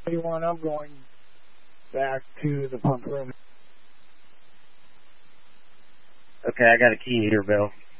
31, I'm going back to the pump room. Okay, I got a key here, Bill.